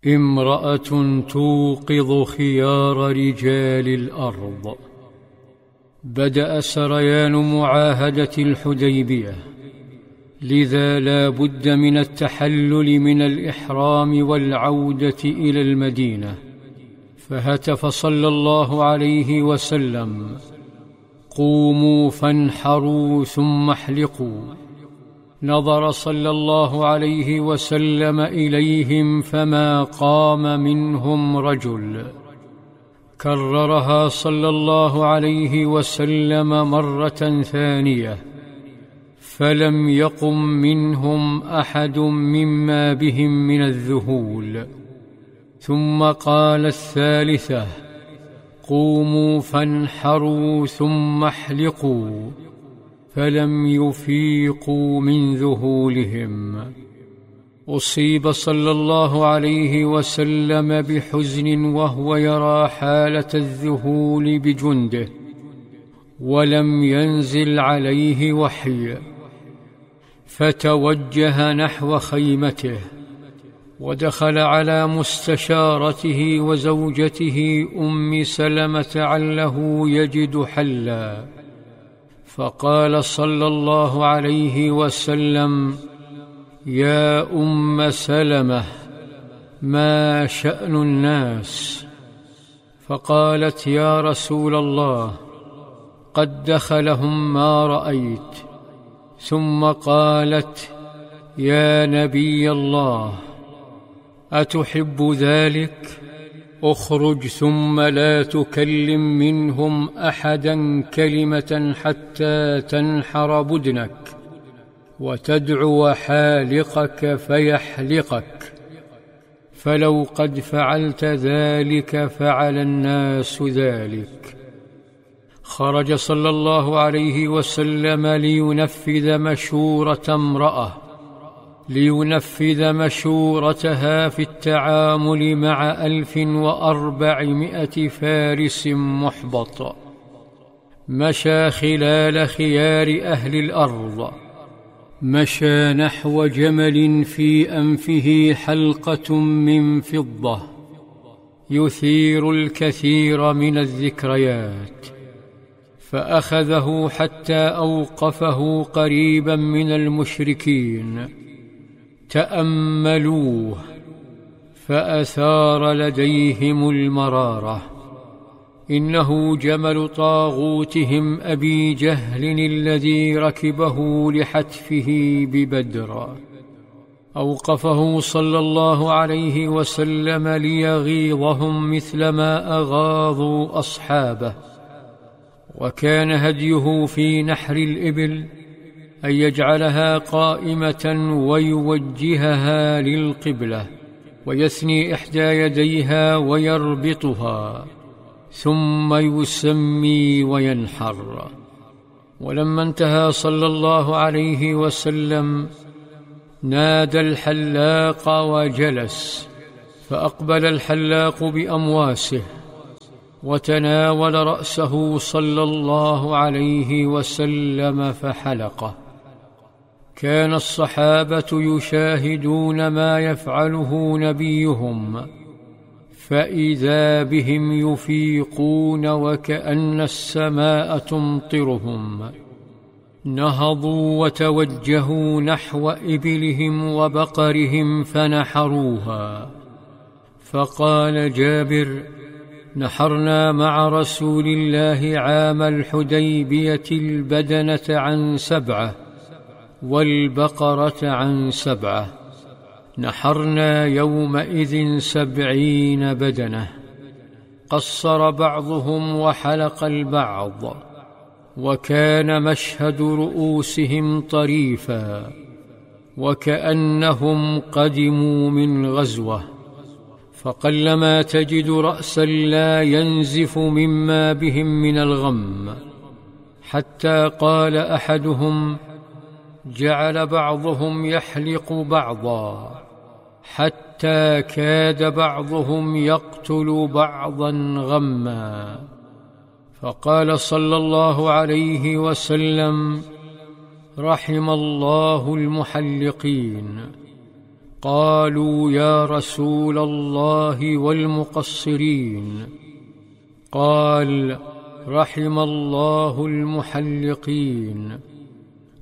امرأة توقظ خيار رجال الأرض. بدأ سريان معاهدة الحديبية، لذا لا بد من التحلل من الإحرام والعودة إلى المدينة. فهتف صلى الله عليه وسلم: قوموا فانحروا ثم احلقوا. نظر صلى الله عليه وسلم إليهم فما قام منهم رجل. كررها صلى الله عليه وسلم مرة ثانية، فلم يقم منهم أحد مما بهم من الذهول. ثم قال الثالثة: قوموا فانحروا ثم احلقوا، فلم يفيقوا من ذهولهم. أصيب صلى الله عليه وسلم بحزن وهو يرى حالة الذهول بجنده، ولم ينزل عليه وحي، فتوجه نحو خيمته، ودخل على مستشارته وزوجته أم سلمة عله يجد حلا. فقال صلى الله عليه وسلم: يا أم سلمة، ما شأن الناس؟ فقالت: يا رسول الله، قد دخلهم ما رأيت. ثم قالت: يا نبي الله، أتحب ذلك؟ اخرج ثم لا تكلم منهم أحدا كلمة حتى تنحر بدنك وتدعو حالقك فيحلقك، فلو قد فعلت ذلك فعل الناس ذلك. خرج صلى الله عليه وسلم لينفذ مشورتها في التعامل مع 1400 فارس محبط. مشى خلال خيار أهل الأرض، مشى نحو جمل في أنفه حلقة من فضة يثير الكثير من الذكريات، فأخذه حتى أوقفه قريبا من المشركين. تأملوه، فأثار لديهم المرارة. إنه جمل طاغوتهم أبي جهل الذي ركبه لحتفه ببدر. أوقفه صلى الله عليه وسلم ليغيظهم مثلما أغاظوا أصحابه. وكان هديه في نحر الإبل أن يجعلها قائمة ويوجهها للقبلة، ويثني إحدى يديها ويربطها، ثم يسمي وينحر. ولما انتهى صلى الله عليه وسلم نادى الحلاق وجلس، فأقبل الحلاق بأمواسه وتناول رأسه صلى الله عليه وسلم فحلقه. كان الصحابة يشاهدون ما يفعله نبيهم، فإذا بهم يفيقون وكأن السماء تمطرهم. نهضوا وتوجهوا نحو إبلهم وبقرهم فنحروها. فقال جابر: نحرنا مع رسول الله عام الحديبية البدنة عن 7 والبقرة عن 7، نحرنا يومئذ 70 بدنة. قصر بعضهم وحلق البعض، وكان مشهد رؤوسهم طريفا وكأنهم قدموا من غزوة. فقلما تجد رأسا لا ينزف مما بهم من الغم، حتى قال أحدهم: جعل بعضهم يحلق بعضا، حتى كاد بعضهم يقتل بعضا غما. فقال صلى الله عليه وسلم: رحم الله المحلقين. قالوا يا رسول الله والمقصرين؟ قال رحم الله المحلقين.